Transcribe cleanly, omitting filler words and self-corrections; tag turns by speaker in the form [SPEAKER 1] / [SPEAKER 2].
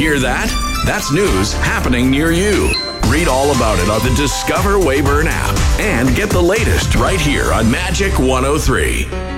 [SPEAKER 1] Hear that? That's news happening near you. Read all about it on the Discover Weyburn app and get the latest right here on Magic 103.